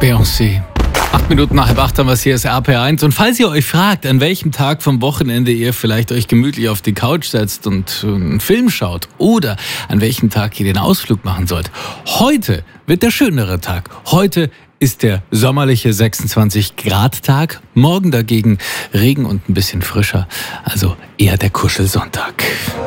Beyoncé. 8 Minuten nach 7 haben wir es, hier ist RPR1. Und falls ihr euch fragt, an welchem Tag vom Wochenende ihr vielleicht euch gemütlich auf die Couch setzt und einen Film schaut oder an welchem Tag ihr den Ausflug machen sollt, heute wird der schönere Tag. Heute ist der sommerliche 26-Grad-Tag. Morgen dagegen Regen und ein bisschen frischer. Also eher der Kuschelsonntag.